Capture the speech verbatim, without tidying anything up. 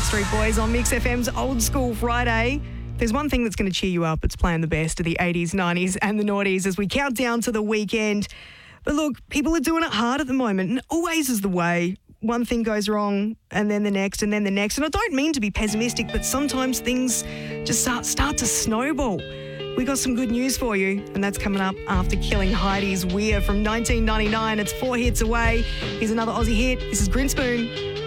Backstreet Boys on Mix F M's Old School Friday. There's one thing that's going to cheer you up. It's playing the best of the eighties, nineties and the noughties as we count down to the weekend. But look, people are doing it hard at the moment, and always is the way. One thing goes wrong and then the next and then the next. And I don't mean to be pessimistic, but sometimes things just start, start to snowball. We got some good news for you, and that's coming up after Killing Heidi's Weir from nineteen ninety-nine. It's four hits away. Here's another Aussie hit. This is Grinspoon.